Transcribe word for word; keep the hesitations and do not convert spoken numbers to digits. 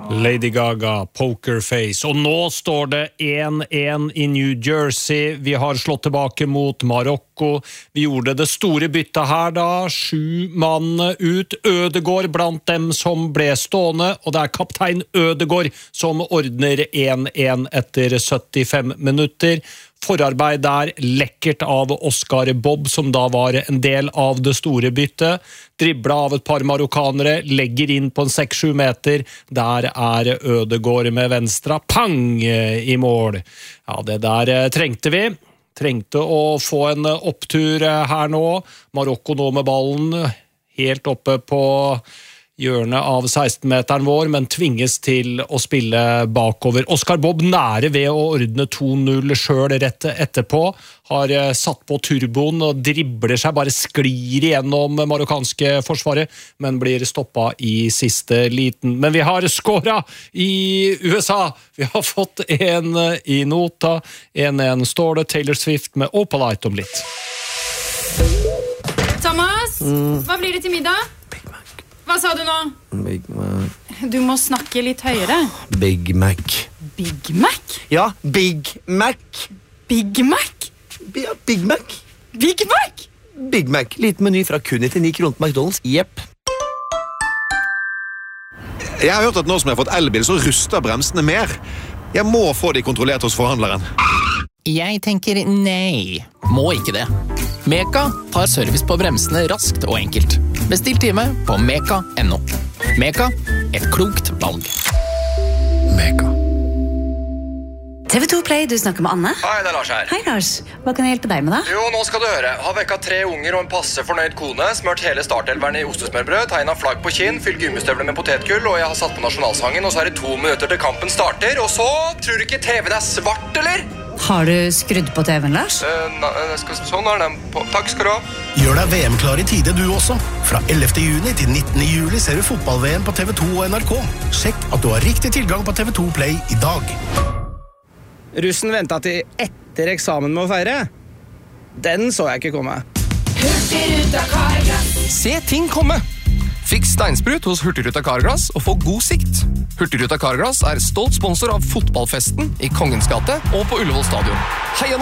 Lady Gaga, Poker Face. Og nå står det en en i New Jersey. Vi har slått tilbake mot Marokko. Vi gjorde det store byttet her da. Sju mann ut. Ødegaard blant dem som ble stående. Og det er kaptein Ødegaard som ordner en en etter syttifem minutter. Forarbeid der, lekkert av Oscar Bob, som da var en del av det store byttet. Dribla av et par marokkanere, legger inn på en seks sju meter. Der er Ødegaard med venstre. Pang i mål. Ja, det der trengte vi. Trengte å få en opptur her nå. Marokko nå med ballen helt oppe på hjørnet av seksten-meteren vår, men tvinges til å spille bakover. Oscar Bob nære ved å ordne to null selv rett etterpå. Har satt på turboen og dribler seg, bare sklir igjennom marokkanske forsvaret, men blir stoppet i siste liten. Men vi har skåret i U S A! Vi har fått en i nota. en en står det, Taylor Swift med Opalite om litt. Thomas, mm. hva blir det til middag? Hva sa du nå? Big Mac. Du må snakke litt høyere. Big Mac. Big Mac? Ja, Big Mac. Big Mac? Ja, Big Mac. Big Mac? Big Mac. Liten meny fra kun nittioni kroner på McDonald's. Jepp. Jeg har hørt at nå som jeg har fått elbil, så ruster bremsene mer. Jeg må få de kontrollert hos forhandleren. Jeg tenker nei. Må ikke det. Meka tar service på bremsene raskt og enkelt. Bestill time på meka punktum no. Meka, et klokt valg. Meka. T V to Play, du snakker med Anne. Hei, det er Lars her. Hei Lars, hva kan jeg hjelpe deg med da? Jo, nå skal du høre. Har vekket tre unger og en passe fornøyd kone, smørt hele startelveren i ostesmørbrød, tegnet flagg på kinn, fylt gummistøvler med potetgull, og jeg har satt på nasjonalsangen, og så er det to minutter til kampen starter, og så tror du ikke T V-en er svart, eller? Har du skrudd på T V-en, Lars? Uh, na, skal, sånn er den på. Takk skal du ha. Gjør deg V M-klar i tide du også. Fra ellevte juni til nittende juli ser du fotball-V M på T V to og N R K. Sjekk at du har riktig tilgang på T V to Play i dag. Russen ventet til etter eksamen med å feire. Den så jeg ikke komme. Hurtigruta Carglass. Se ting komme! Fiks steinsprut hos Hurtigruta Carglass og få god sikt. Hurtigruta Carglass er stolt sponsor av fotballfesten i Kongens gate og på Ullevål stadion. Heia